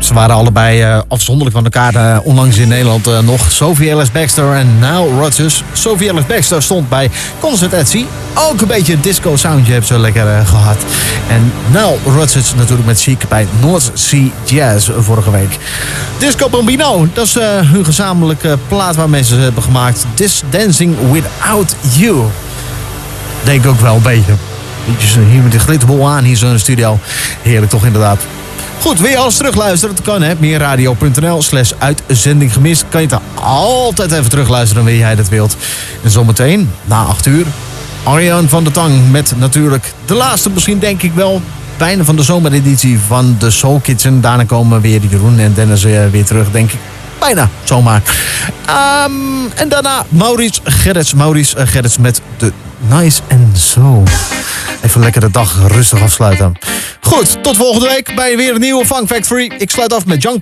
ze waren allebei afzonderlijk van elkaar onlangs in Nederland nog. Sophie Ellis Bextor en Nile Rodgers. Sophie Ellis Bextor stond bij Concert at Sea. Ook een beetje een disco soundje hebben ze lekker gehad. En Nile Rodgers natuurlijk met Chic bij North Sea Jazz vorige week. Disco Bambino, dat is hun gezamenlijke plaat waarmee ze hebben gemaakt. This Dancing Without You. Denk ook wel een beetje. Hier met de glitterbol aan, hier zo in de studio. Heerlijk toch inderdaad. Goed, wil je alles terugluisteren? Dat kan, hè. meerradio.nl/uitzending gemist. Kan je het altijd even terugluisteren wanneer jij dat wilt. En zometeen, na 8 uur, Arjan van der Tang met natuurlijk de laatste, misschien denk ik wel, bijna van de zomereditie van de Soul Kitchen. Daarna komen weer Jeroen en Dennis weer terug, denk ik. Bijna, zomaar. En daarna Maurice Gerrits met de Nice and So. Even lekker de dag rustig afsluiten. Goed, tot volgende week bij weer een nieuwe Funk Factory. Ik sluit af met Young